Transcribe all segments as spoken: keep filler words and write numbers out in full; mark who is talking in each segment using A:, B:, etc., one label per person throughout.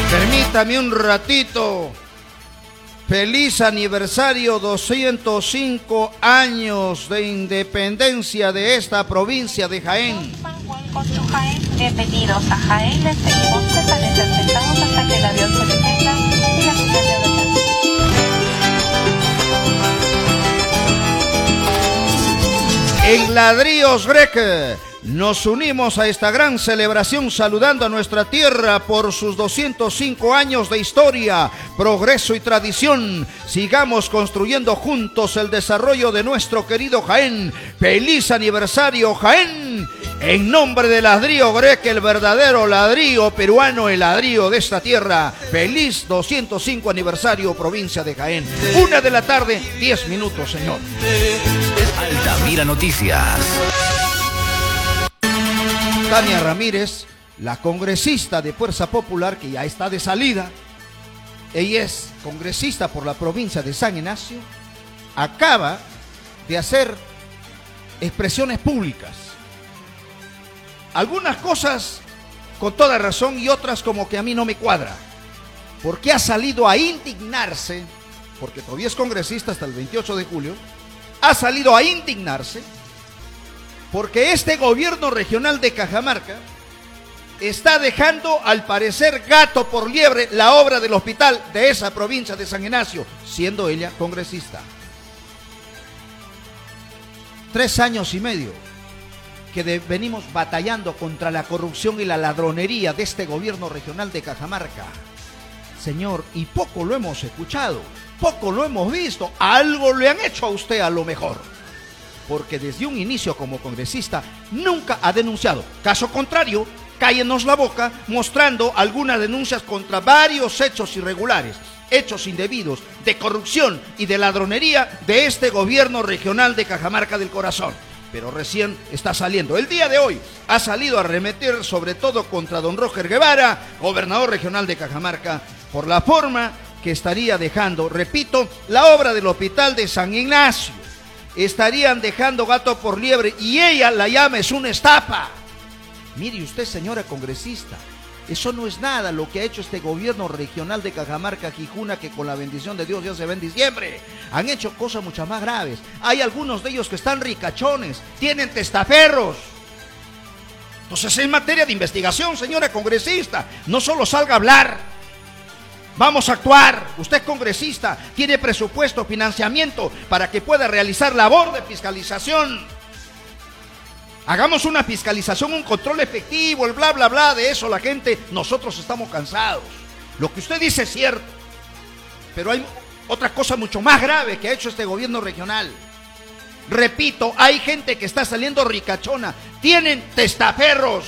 A: Permítame un ratito. Feliz aniversario, doscientos cinco años de independencia de esta provincia de Jaén.
B: Bienvenidos a Jaén, les pedimos permanecer sentados hasta que el avión se detenga y la señal de aterrizaje.
A: En Ladrillos Grec nos unimos a esta gran celebración saludando a nuestra tierra por sus doscientos cinco años de historia, progreso y tradición. Sigamos construyendo juntos el desarrollo de nuestro querido Jaén. ¡Feliz aniversario, Jaén! En nombre de Ladrillo Grec, el verdadero ladrillo peruano, el ladrillo de esta tierra. ¡Feliz doscientos cinco aniversario, provincia de Jaén! Una de la tarde, diez minutos, señor.
C: Altamira Noticias.
A: Tania Ramírez, la congresista de Fuerza Popular, que ya está de salida, ella es congresista por la provincia de San Ignacio, acaba de hacer expresiones públicas. Algunas cosas con toda razón y otras como que a mí no me cuadra, porque ha salido a indignarse, porque todavía es congresista hasta el veintiocho de julio, ha salido a indignarse porque este gobierno regional de Cajamarca está dejando, al parecer, gato por liebre la obra del hospital de esa provincia de San Ignacio, siendo ella congresista. Tres años y medio que de, venimos batallando contra la corrupción y la ladronería de este gobierno regional de Cajamarca. Señor, y poco lo hemos escuchado, poco lo hemos visto, algo le han hecho a usted a lo mejor. Porque desde un inicio como congresista nunca ha denunciado. Caso contrario, cállenos la boca mostrando algunas denuncias contra varios hechos irregulares, hechos indebidos, de corrupción y de ladronería de este gobierno regional de Cajamarca del Corazón. Pero recién está saliendo. El día de hoy ha salido a arremeter sobre todo contra don Roger Guevara, gobernador regional de Cajamarca, por la forma que estaría dejando, repito, la obra del hospital de San Ignacio. Estarían dejando gato por liebre y ella la llama es una estafa. Mire usted, señora congresista, eso no es nada lo que ha hecho este gobierno regional de Cajamarca, Jijuna, que con la bendición de Dios ya se ve en diciembre. Han hecho cosas mucho más graves. Hay algunos de ellos que están ricachones, tienen testaferros. Entonces, en materia de investigación, señora congresista, no solo salga a hablar. Vamos a actuar. Usted es congresista, tiene presupuesto, financiamiento para que pueda realizar labor de fiscalización. Hagamos una fiscalización, un control efectivo, el bla, bla, bla de eso. La gente, nosotros estamos cansados. Lo que usted dice es cierto, pero hay otra cosa mucho más grave que ha hecho este gobierno regional. Repito, hay gente que está saliendo ricachona, tienen testaferros,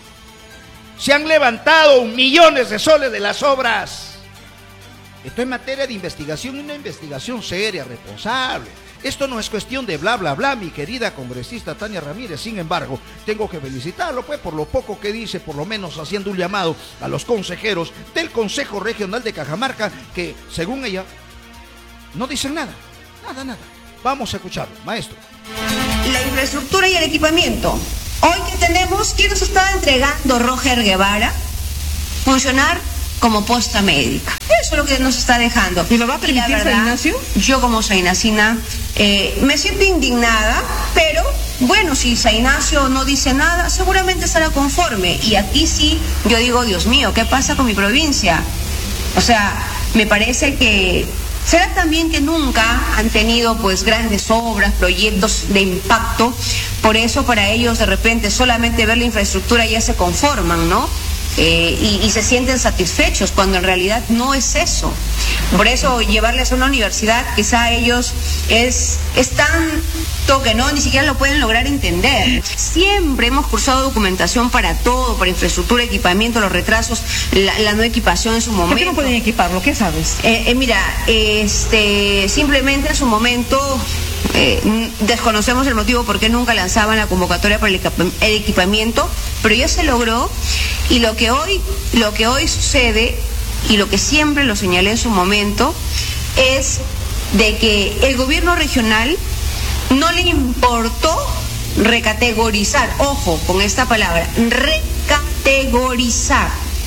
A: se han levantado millones de soles de las obras. Esto en materia de investigación, una investigación seria, responsable. Esto no es cuestión de bla, bla, bla, mi querida congresista Tania Ramírez. Sin embargo, tengo que felicitarlo, pues, por lo poco que dice, por lo menos haciendo un llamado a los consejeros del Consejo Regional de Cajamarca, que, según ella, no dicen nada, nada, nada. Vamos a escucharlo, maestro.
D: La infraestructura y el equipamiento. Hoy que tenemos, ¿quién nos está entregando Roger Guevara? Funcionar como posta médica. Eso es lo que nos está dejando.
E: ¿Y lo va a permitir San Ignacio?
D: Yo como sainacina eh, me siento indignada, pero bueno, si San Ignacio no dice nada, seguramente estará conforme. Y aquí sí, yo digo, Dios mío, ¿qué pasa con mi provincia? O sea, me parece que será también que nunca han tenido pues grandes obras, proyectos de impacto, por eso para ellos de repente solamente ver la infraestructura ya se conforman, ¿no? Eh, y, y se sienten satisfechos cuando en realidad no es eso. Por eso llevarles a una universidad quizá a ellos es, es tanto que no, ni siquiera lo pueden lograr entender. Siempre hemos cursado documentación para todo, para infraestructura, equipamiento, los retrasos, la, la no equipación en su momento.
E: ¿Por qué no pueden equiparlo? ¿Qué sabes?
D: Eh, eh, mira, este, simplemente en su momento eh, desconocemos el motivo por qué nunca lanzaban la convocatoria para el, el equipamiento, pero ya se logró. Y lo que hoy, lo que hoy sucede, y lo que siempre lo señalé en su momento, es de que el gobierno regional no le importó recategorizar, ojo con esta palabra, recategorizar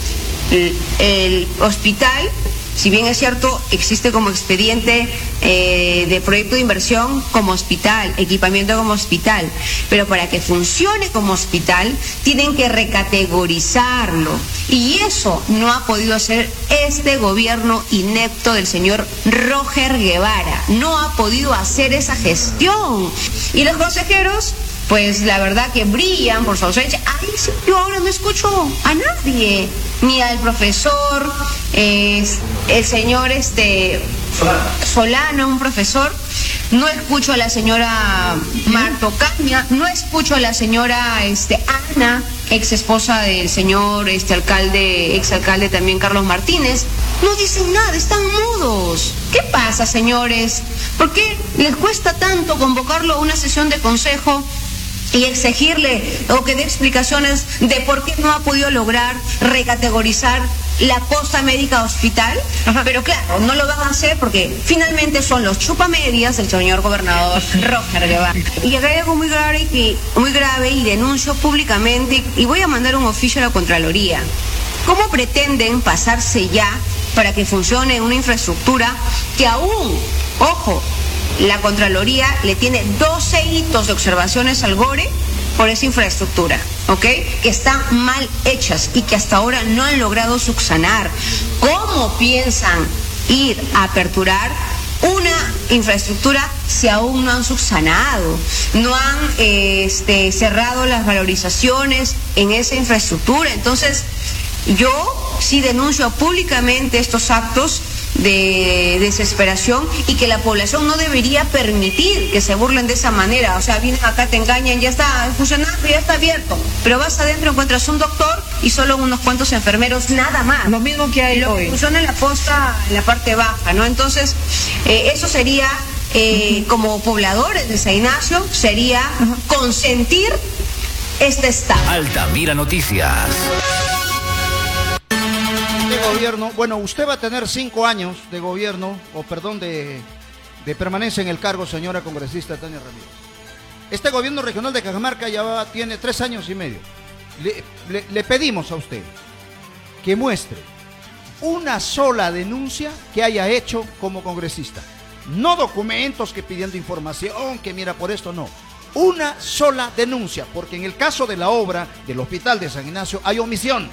D: el, el hospital, si bien es cierto, existe como expediente eh, de proyecto de inversión como hospital, equipamiento como hospital, pero para que funcione como hospital tienen que recategorizarlo, y eso no ha podido hacer este gobierno inepto del señor Roger Guevara, no ha podido hacer esa gestión, y los consejeros, pues la verdad que brillan por su ausencia. Ahí sí, yo ahora no escucho a nadie, ni al profesor, eh, el señor este Solano, un profesor, no escucho a la señora Marta Ocaña, no escucho a la señora este Ana, ex esposa del señor este alcalde, ex alcalde también Carlos Martínez. No dicen nada, están mudos. ¿Qué pasa, señores? ¿Por qué les cuesta tanto convocarlo a una sesión de consejo y exigirle o que dé explicaciones de por qué no ha podido lograr recategorizar la posta médica hospital? Ajá. Pero claro, no lo van a hacer porque finalmente son los chupamedias del señor gobernador Roger Guevara. Y acá hay algo muy grave, que, muy grave y denuncio públicamente, y voy a mandar un oficio a la Contraloría. ¿Cómo pretenden pasarse ya para que funcione una infraestructura que aún, ojo, la Contraloría le tiene doce hitos de observaciones al GORE por esa infraestructura, ¿ok? Que están mal hechas y que hasta ahora no han logrado subsanar? ¿Cómo piensan ir a aperturar una infraestructura si aún no han subsanado, no han eh, este, cerrado las valorizaciones en esa infraestructura? Entonces, yo sí denuncio públicamente estos actos de desesperación, y que la población no debería permitir que se burlen de esa manera. O sea, vienen acá, te engañan, ya está funcionando, ya está abierto, pero vas adentro, encuentras un doctor y solo unos cuantos enfermeros, nada más.
E: Lo mismo que hay
D: Lo
E: hoy.
D: Funciona en la posta, en la parte baja, ¿no? Entonces, eh, eso sería, eh, uh-huh. como pobladores de San Ignacio, sería uh-huh. consentir este estado.
C: Altamira Noticias.
A: Gobierno, bueno, usted va a tener cinco años de gobierno, o perdón, de, de permanencia en el cargo, señora congresista Tania Ramírez. Este gobierno regional de Cajamarca ya va, tiene tres años y medio. Le, le, le pedimos a usted que muestre una sola denuncia que haya hecho como congresista. No documentos que pidiendo información, que mira por esto, no. Una sola denuncia, porque en el caso de la obra del hospital de San Ignacio hay omisión.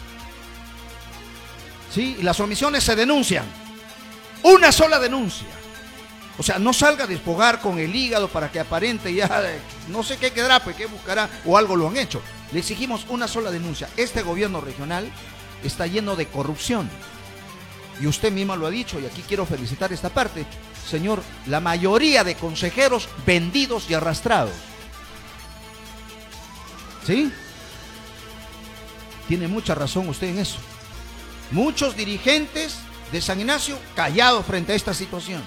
A: Sí, y las omisiones se denuncian. Una sola denuncia. O sea, no salga a despojar con el hígado para que aparente ya, no sé qué quedará, pues qué buscará, o algo lo han hecho. Le exigimos una sola denuncia. Este gobierno regional está lleno de corrupción. Y usted misma lo ha dicho, y aquí quiero felicitar esta parte. Señor, la mayoría de consejeros vendidos y arrastrados. ¿Sí? Tiene mucha razón usted en eso. Muchos dirigentes de San Ignacio callados frente a esta situación,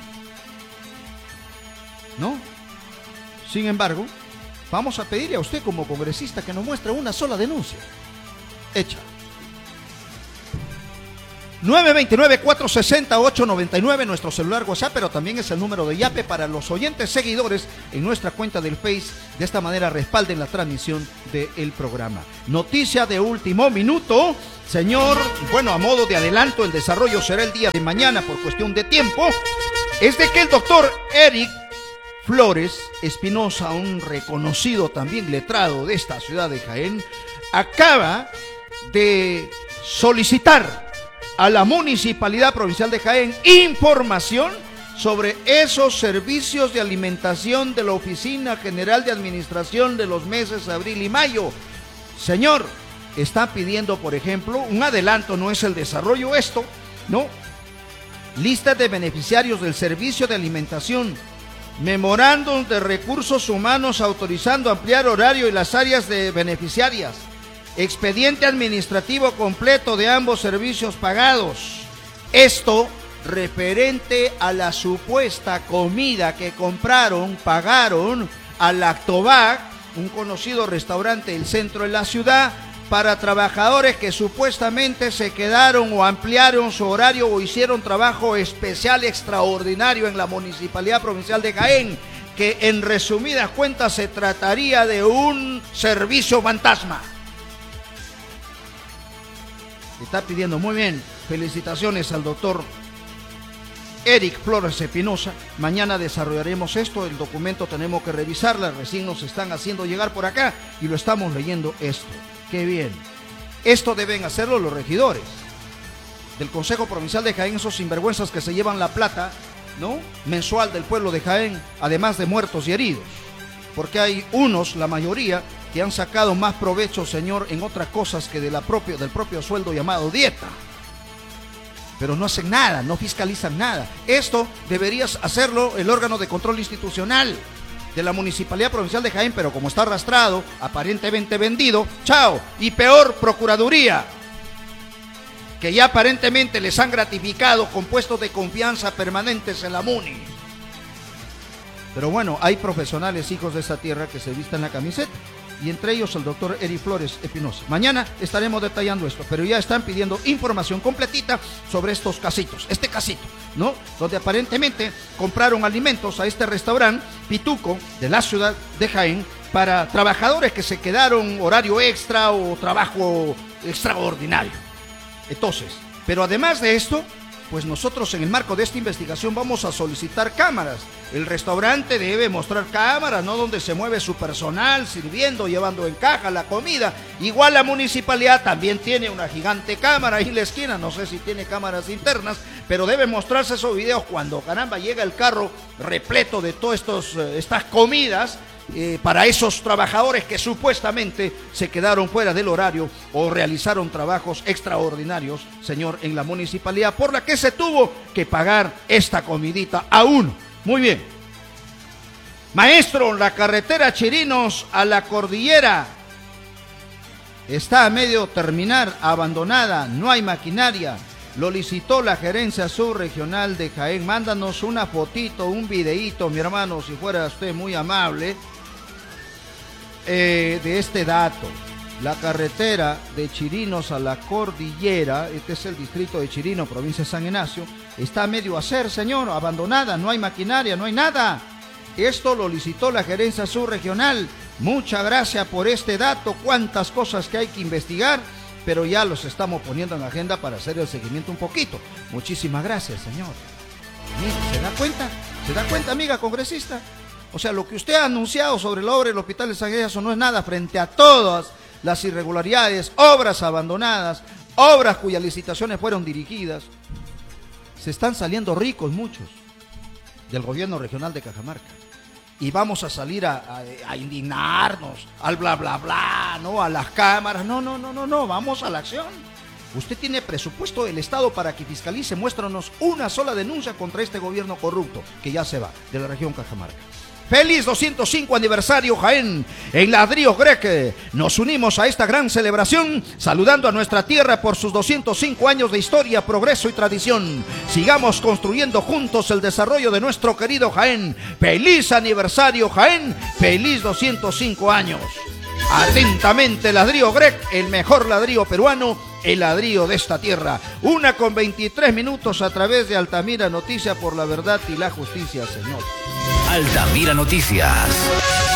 A: ¿no? Sin embargo, vamos a pedirle a usted como congresista que nos muestre una sola denuncia hecha. nueve dos nueve, cuatro seis cero, ocho nueve nueve, nuestro celular WhatsApp, pero también es el número de Yape para los oyentes seguidores en nuestra cuenta del Face. De esta manera respalden la transmisión del programa. Noticia de último minuto, señor. Bueno, a modo de adelanto, el desarrollo será el día de mañana por cuestión de tiempo. Es de que el doctor Eric Flores Espinosa, un reconocido también letrado de esta ciudad de Jaén, acaba de solicitar a la Municipalidad Provincial de Jaén información sobre esos servicios de alimentación de la Oficina General de Administración de los meses de abril y mayo. Señor, está pidiendo, por ejemplo, un adelanto, no es el desarrollo esto, ¿no? Lista de beneficiarios del servicio de alimentación, memorándum de recursos humanos autorizando ampliar horario y las áreas de beneficiarias, expediente administrativo completo de ambos servicios pagados. Esto referente a la supuesta comida que compraron, pagaron a Lactobac, un conocido restaurante del centro de la ciudad, para trabajadores que supuestamente se quedaron o ampliaron su horario o hicieron trabajo especial extraordinario en la Municipalidad Provincial de Jaén, que en resumidas cuentas se trataría de un servicio fantasma. Está pidiendo, muy bien, felicitaciones al doctor Eric Flores Espinosa. Mañana desarrollaremos esto, el documento tenemos que revisarla, recién nos están haciendo llegar por acá y lo estamos leyendo esto. Qué bien. Esto deben hacerlo los regidores del Consejo Provincial de Jaén, esos sinvergüenzas que se llevan la plata, ¿no?, mensual del pueblo de Jaén, además de muertos y heridos. Porque hay unos, la mayoría, que han sacado más provecho, señor, en otras cosas que de la propio, del propio sueldo llamado dieta. Pero no hacen nada, no fiscalizan nada. Esto deberías hacerlo el órgano de control institucional de la Municipalidad Provincial de Jaén, pero como está arrastrado, aparentemente vendido, chao. Y peor, Procuraduría, que ya aparentemente les han gratificado con puestos de confianza permanentes en la MUNI. Pero bueno, hay profesionales, hijos de esta tierra, que se vistan la camiseta, y entre ellos el doctor Eric Flores Espinosa. Mañana estaremos detallando esto, pero ya están pidiendo información completita sobre estos casitos, este casito, ¿no?, donde aparentemente compraron alimentos a este restaurante Pituco de la ciudad de Jaén para trabajadores que se quedaron horario extra o trabajo extraordinario. Entonces, pero además de esto, pues nosotros en el marco de esta investigación vamos a solicitar cámaras. El restaurante debe mostrar cámaras, ¿no?, donde se mueve su personal sirviendo, llevando en caja la comida. Igual la municipalidad también tiene una gigante cámara ahí en la esquina, no sé si tiene cámaras internas, pero debe mostrarse esos videos cuando, caramba, llega el carro repleto de todas estas comidas, Eh, para esos trabajadores que supuestamente se quedaron fuera del horario o realizaron trabajos extraordinarios, señor, en la municipalidad, por la que se tuvo que pagar esta comidita a uno. Muy bien. Maestro, la carretera Chirinos a la cordillera está a medio terminar, abandonada, no hay maquinaria. Lo licitó la gerencia subregional de Jaén. Mándanos una fotito, un videíto, mi hermano, si fuera usted muy amable, eh, de este dato. La carretera de Chirinos a la cordillera, este es el distrito de Chirino, provincia de San Ignacio, está a medio hacer, señor, abandonada, no hay maquinaria, no hay nada. Esto lo licitó la gerencia subregional. Muchas gracias por este dato, cuántas cosas que hay que investigar, pero ya los estamos poniendo en agenda para hacer el seguimiento un poquito. Muchísimas gracias, señor. Mira, ¿se da cuenta? ¿Se da cuenta, amiga congresista? O sea, lo que usted ha anunciado sobre la obra del Hospital de San Ignacio no es nada frente a todas las irregularidades, obras abandonadas, obras cuyas licitaciones fueron dirigidas. Se están saliendo ricos muchos del gobierno regional de Cajamarca. Y vamos a salir a, a, a indignarnos, al bla, bla, bla, ¿no? A las cámaras. No, no, no, no, no, vamos a la acción. Usted tiene presupuesto del Estado para que fiscalice. Muéstranos una sola denuncia contra este gobierno corrupto que ya se va de la región Cajamarca. ¡Feliz doscientos cinco aniversario Jaén! En Ladrillo Grec nos unimos a esta gran celebración, saludando a nuestra tierra por sus doscientos cinco años de historia, progreso y tradición. Sigamos construyendo juntos el desarrollo de nuestro querido Jaén. ¡Feliz aniversario Jaén! ¡Feliz doscientos cinco años! Atentamente, Ladrillo Grec, el mejor ladrillo peruano, el ladrillo de esta tierra. Una con veintitrés minutos a través de Altamira Noticia, por la verdad y la justicia, señor.
C: Altamira Noticias.